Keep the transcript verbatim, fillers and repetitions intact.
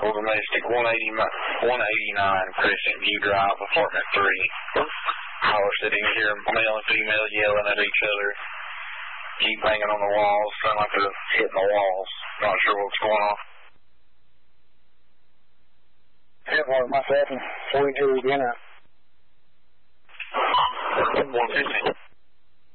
vehicle, domestic, one eighty-nine Crescent View Drive, apartment three. Caller said he can hear male and female yelling at each other. Keep banging on the walls, sound like they're hitting the walls. Not sure what's going on. Headwater, myself, and forty-two again. one fifty.